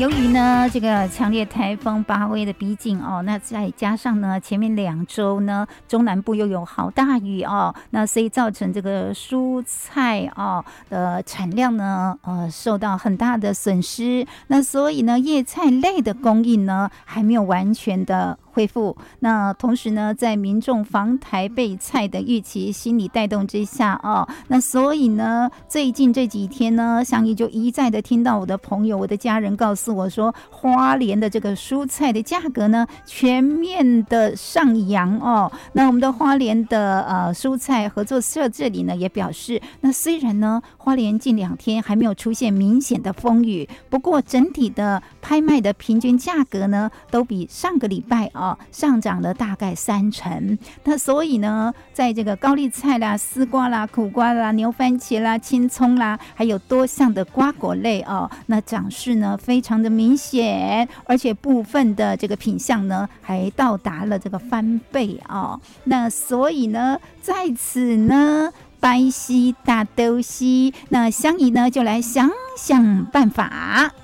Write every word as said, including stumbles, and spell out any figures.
由于呢这个强烈台风巴威的逼近哦，那再加上呢前面两周呢中南部又有好大雨哦，那所以造成这个蔬菜哦的产量呢呃受到很大的损失，那所以呢叶菜类的供应呢还没有完全的恢复。那同时呢在民众防台备菜的预期心理带动之下哦，那所以呢最近这几天呢香姨就一再的听到我的朋友我的家人告诉我说，花莲的这个蔬菜的价格呢全面的上扬哦。那我们的花莲的呃蔬菜合作社这里呢也表示，那虽然呢花莲近两天还没有出现明显的风雨，不过整体的拍卖的平均价格呢都比上个礼拜哦上涨了大概三成。那所以呢在这个高丽菜啦、丝瓜啦、苦瓜啦、牛番茄啦、青葱啦，还有多项的瓜果类哦，那涨势呢非常的明显，而且部分的这个品项呢还到达了这个翻倍哦。那所以呢在此呢白西大豆西，那香姨呢就来想想办法。